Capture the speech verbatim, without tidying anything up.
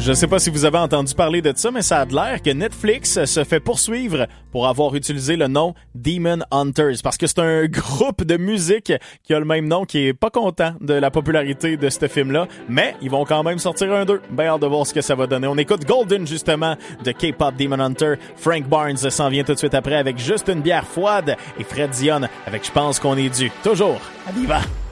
Je sais pas si vous avez entendu parler de ça, mais ça a l'air que Netflix se fait poursuivre pour avoir utilisé le nom Demon Hunters, parce que c'est un groupe de musique qui a le même nom, qui est pas content de la popularité de ce film-là, mais ils vont quand même sortir un deux. Ben hâte de voir ce que ça va donner. On écoute Golden, justement, de K-pop Demon Hunter. Frank Barnes s'en vient tout de suite après avec juste une bière froide, et Fred Dion avec Je pense qu'on est dû. Toujours à Viva!